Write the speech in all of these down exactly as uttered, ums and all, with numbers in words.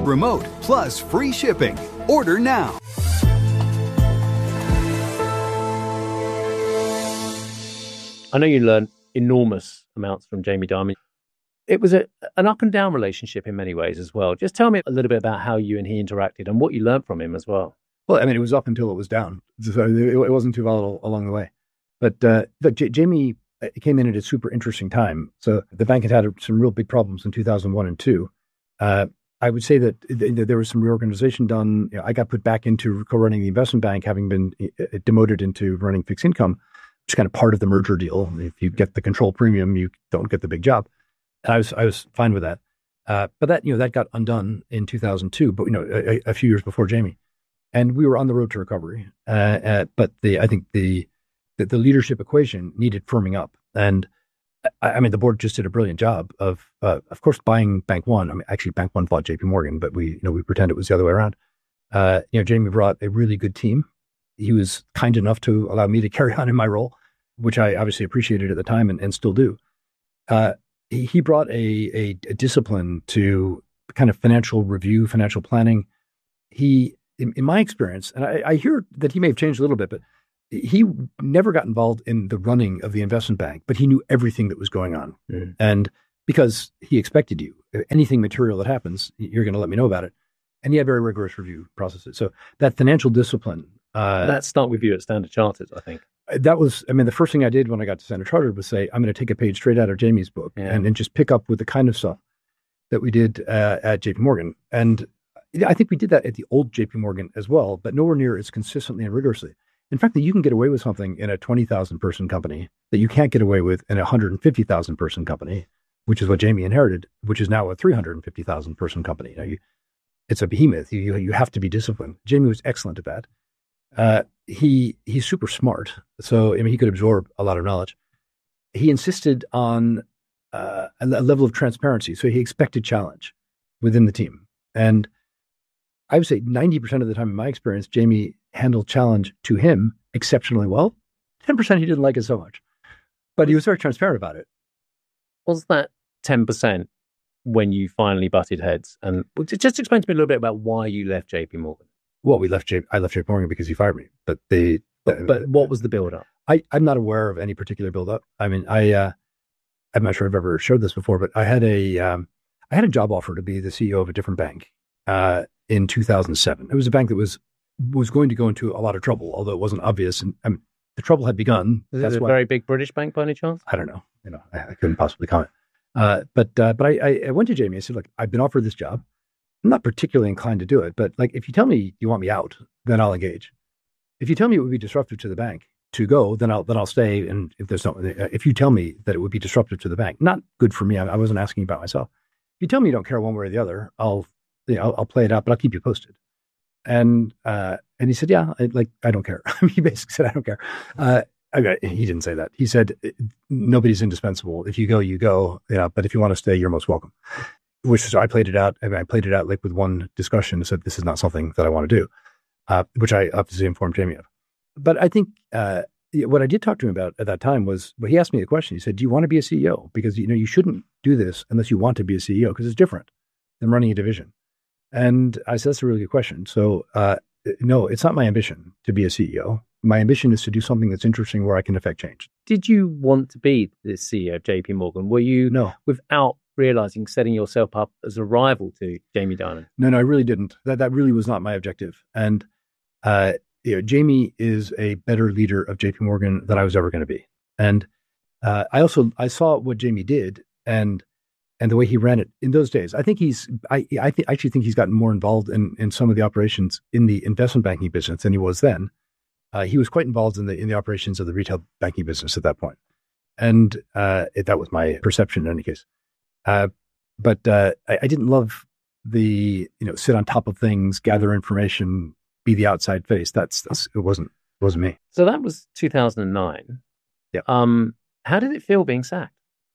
remote, plus free shipping. Order now. I know you learned enormous amounts from Jamie Dimon. It was a, an up and down relationship in many ways as well. Just tell me a little bit about how you and he interacted and what you learned from him as well. Well, I mean, it was up until it was down. So it, it wasn't too volatile along the way. But uh, look, J- Jamie came in at a super interesting time. So the bank had had some real big problems in two thousand one and two. Uh, I would say that th- there was some reorganization done. You know, I got put back into co-running the investment bank, having been uh, demoted into running fixed income, which is kind of part of the merger deal. If you get the control premium, you don't get the big job. And I was I was fine with that. Uh, but that you know that got undone in two thousand two. But you know a, a few years before Jamie, and we were on the road to recovery. Uh, uh, but the I think the, the the leadership equation needed firming up. And I, I mean the board just did a brilliant job of uh, of course buying Bank One. I mean actually Bank One bought J P Morgan, but we you know we pretend it was the other way around. Uh, you know Jamie brought a really good team. He was kind enough to allow me to carry on in my role, which I obviously appreciated at the time and, and still do. Uh, he, he brought a, a, a discipline to kind of financial review, financial planning. He, in, in my experience, and I, I hear that he may have changed a little bit, but he never got involved in the running of the investment bank, but he knew everything that was going on. Mm-hmm. And because he expected you, anything material that happens, you're going to let me know about it. And he had very rigorous review processes. So that financial discipline. Uh, that start with you at Standard Chartered, I think. That was, I mean, the first thing I did when I got to Standard Chartered was say, I'm going to take a page straight out of Jamie's book yeah. and, and just pick up with the kind of stuff that we did uh, at J P Morgan. And I think we did that at the old J P Morgan as well, but nowhere near as consistently and rigorously. In fact, that you can get away with something in a twenty thousand person company that you can't get away with in a one hundred fifty thousand person company, which is what Jamie inherited, which is now a three hundred fifty thousand person company. Now you, it's a behemoth. You, you have to be disciplined. Jamie was excellent at that. Uh, he he's super smart, so I mean he could absorb a lot of knowledge. He insisted on uh, a, a level of transparency, so he expected challenge within the team. And I would say ninety percent of the time, in my experience, Jamie handled challenge to him exceptionally well. Ten percent he didn't like it so much, but he was very transparent about it. Was that ten percent when you finally butted heads? And just explain to me a little bit about why you left J P Morgan. Well, we left J. I left J P Morgan because he fired me. But the but, but what was the build up? I I'm not aware of any particular build up. I mean, I uh, I'm not sure I've ever showed this before, but I had a um, I had a job offer to be the C E O of a different bank uh, in two thousand seven. It was a bank that was was going to go into a lot of trouble, although it wasn't obvious. And I mean, the trouble had begun. Is it a why, very big British bank by any chance? I don't know. You know, I, I couldn't possibly comment. Uh, but uh, but I, I went to Jamie. I said, look, I've been offered this job. I'm not particularly inclined to do it, but like if you tell me you want me out, then I'll engage. If you tell me it would be disruptive to the bank to go, then I'll then I'll stay. And if there's no, if you tell me that it would be disruptive to the bank, not good for me. I, I wasn't asking about myself. If you tell me you don't care one way or the other, I'll you know, I'll, I'll play it out, but I'll keep you posted. And uh, and he said, yeah, I, like I don't care. He basically said, I don't care. Uh, I, he didn't say that. He said, nobody's indispensable. If you go, you go. You know, but if you want to stay, you're most welcome. Which is, I played it out. I mean, I played it out like with one discussion and said, this is not something that I want to do, uh, which I obviously informed Jamie of. But I think uh, what I did talk to him about at that time was, well, he asked me a question. He said, do you want to be a C E O? Because, you know, you shouldn't do this unless you want to be a C E O, because it's different than running a division. And I said, that's a really good question. So uh, no, it's not my ambition to be a C E O. My ambition is to do something that's interesting where I can affect change. Did you want to be the C E O of J P Morgan? Were you, no, without realizing, setting yourself up as a rival to Jamie Dimon? No, no, I really didn't. That that really was not my objective. And uh, you know, Jamie is a better leader of J P Morgan than I was ever going to be. And uh, I also I saw what Jamie did and and the way he ran it in those days. I think he's I I th- actually think he's gotten more involved in in some of the operations in the investment banking business than he was then. Uh, he was quite involved in the in the operations of the retail banking business at that point. And uh, it, that was my perception in any case. Uh, but uh, I, I didn't love the, you know, sit on top of things, gather information, be the outside face. That's, that's it wasn't it wasn't me. So that was two thousand nine. Yeah. Um, how did it feel being sacked?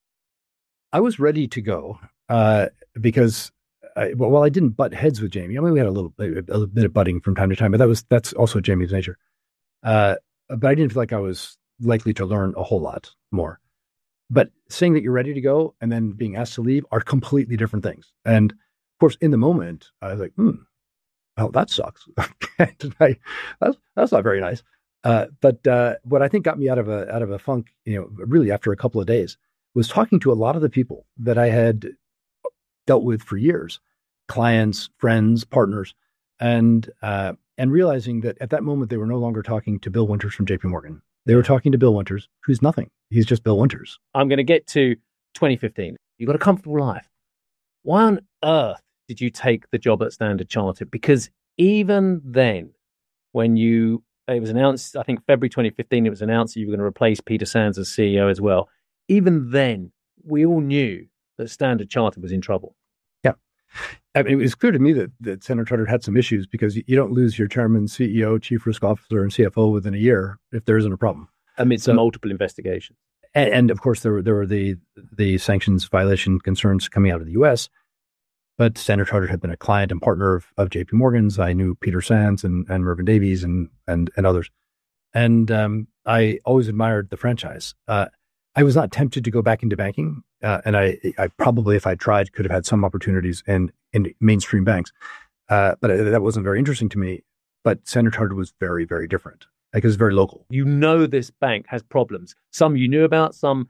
I was ready to go uh, because, I, well, while I didn't butt heads with Jamie, I mean, we had a little, a little bit of butting from time to time, but that was that's also Jamie's nature. Uh, but I didn't feel like I was likely to learn a whole lot more. But saying that you're ready to go and then being asked to leave are completely different things. And course, in the moment, I was like, hmm, oh, that sucks. And I, that's, that's not very nice. Uh, but uh, what I think got me out of a out of a funk, you know, really after a couple of days, was talking to a lot of the people that I had dealt with for years, clients, friends, partners, and uh, and realizing that at that moment they were no longer talking to Bill Winters from J P Morgan. They were talking to Bill Winters, who's nothing. He's just Bill Winters. I'm going to get to twenty fifteen. You've got a comfortable life. Why on earth did you take the job at Standard Chartered? Because even then, when you it was announced, I think February twenty fifteen, it was announced that you were going to replace Peter Sands as C E O as well. Even then, we all knew that Standard Chartered was in trouble. Yeah. I mean, it was clear to me that, that Standard Chartered had some issues because you don't lose your chairman, C E O, chief risk officer, and C F O within a year if there isn't a problem. Amidst so, multiple investigations. And, and of course, there were, there were the, the sanctions violation concerns coming out of the U S, but Standard Chartered had been a client and partner of, of J P Morgan's. I knew Peter Sands and, and Mervyn Davies and, and, and others. And um, I always admired the franchise. Uh, I was not tempted to go back into banking. Uh, and I, I probably, if I tried, could have had some opportunities in, in mainstream banks. Uh, but that wasn't very interesting to me. But Standard Chartered was very, very different because it's very local. You know this bank has problems. Some you knew about, some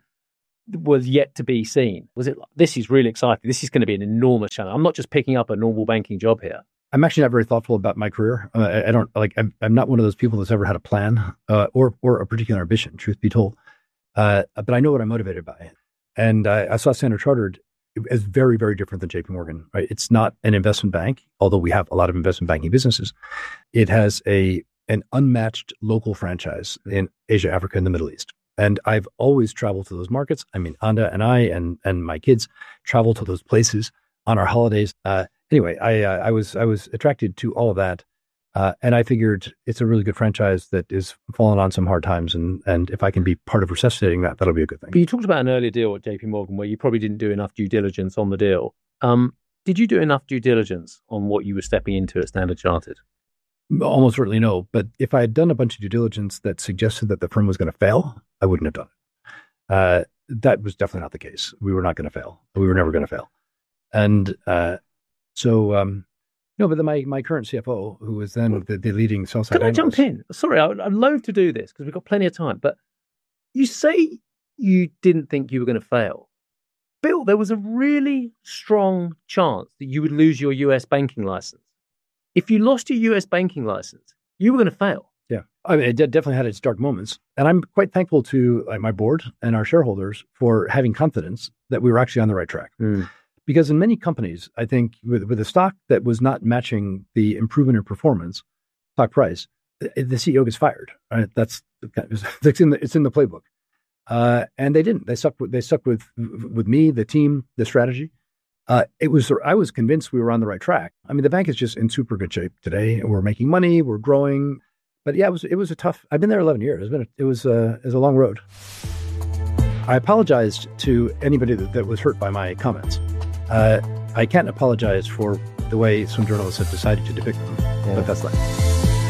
was yet to be seen. Was it, this is really exciting. This is going to be an enormous challenge. I'm not just picking up a normal banking job here. I'm actually not very thoughtful about my career. Uh, I, I don't like, I'm, I'm not one of those people that's ever had a plan uh, or, or a particular ambition, truth be told. Uh, but I know what I'm motivated by. And I, I saw Standard Chartered as very, very different than J P Morgan, right? It's not an investment bank, although we have a lot of investment banking businesses. It has a an unmatched local franchise in Asia, Africa, and the Middle East. And I've always traveled to those markets. I mean, Anda and I and and my kids travel to those places on our holidays. Uh, anyway, I uh, I was I was attracted to all of that, uh, and I figured it's a really good franchise that is falling on some hard times, and and if I can be part of resuscitating that, that'll be a good thing. But you talked about an earlier deal at J P Morgan where you probably didn't do enough due diligence on the deal. Um, did you do enough due diligence on what you were stepping into at Standard Chartered? Almost certainly no. But if I had done a bunch of due diligence that suggested that the firm was going to fail, I wouldn't have done it. Uh, that was definitely not the case. We were not going to fail. We were never going to fail. And uh, so, um, no, but then my, my current C F O, who was then the, the leading sell-side Can I analyst, jump in? Sorry, I, I'd love to do this because we've got plenty of time. But you say you didn't think you were going to fail. Bill, there was a really strong chance that you would lose your U S banking license. If you lost your U S banking license, you were going to fail. Yeah, I mean, it definitely had its dark moments. And I'm quite thankful to like, my board and our shareholders for having confidence that we were actually on the right track. Mm. Because in many companies, I think with, with a stock that was not matching the improvement in performance, stock price, the C E O gets fired. Right? That's it's in the, it's in the playbook. Uh, and they didn't. They stuck with, they stuck with, with me, the team, the strategy. Uh, it was, I was convinced we were on the right track. I mean, the bank is just in super good shape today. We're making money, we're growing. But yeah, it was, it was a tough, I've been there eleven years. It's been, a, it was, uh, it was a long road. I apologized to anybody that, that was hurt by my comments. Uh, I can't apologize for the way some journalists have decided to depict them, yeah. But that's life.